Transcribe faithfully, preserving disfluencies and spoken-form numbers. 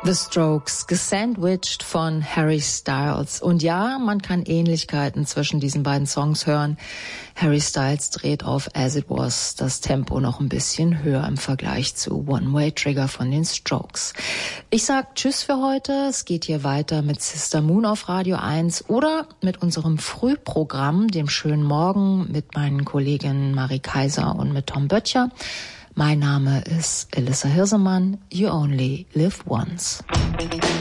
The Strokes, gesandwiched von Harry Styles. Und ja, man kann Ähnlichkeiten zwischen diesen beiden Songs hören. Harry Styles dreht auf As It Was das Tempo noch ein bisschen höher im Vergleich zu One Way Trigger von den Strokes. Ich sag Tschüss für heute. Es geht hier weiter mit Sister Moon auf Radio eins oder mit unserem Frühprogramm, dem schönen Morgen, mit meinen Kolleginnen Marie Kaiser und mit Tom Böttcher. Mein Name ist Elissa Hirsemann. You only live once.